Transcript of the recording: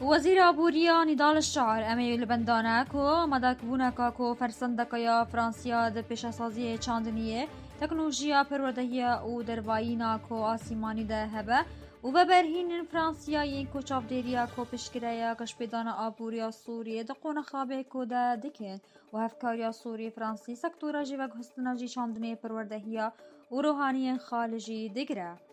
وزیر آبوریا نضال الشعر امی لبندانه کو مداکبونه کو فرسندک یا فرانسیا د پیشاسازی چاندنیه تکنولوژیا پروردهی او دروایینا کو آسیمانی ده هبه و برهین فرانسیا این کو چاودیریا کو پشکریا کشپیدان آبوریا سوریه د قونه خوابه کو ده دکن و هفکاریا سوری فرانسی سکتورا جیوگ هستنا جی چاندنی پروردهیا و روحانی خالجی دگره.